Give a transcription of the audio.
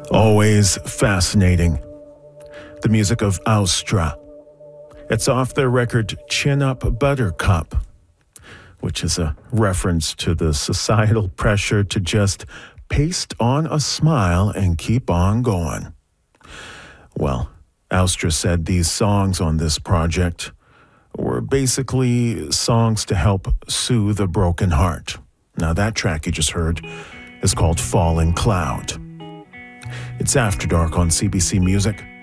Always fascinating. The music of Austra. It's off their record Chin Up Buttercup, which is a reference to the societal pressure to just paste on a smile and keep on going. Well, Austra said these songs on this project were basically songs to help soothe a broken heart. Now that track you just heard is called Falling Cloud. It's After Dark on CBC Music.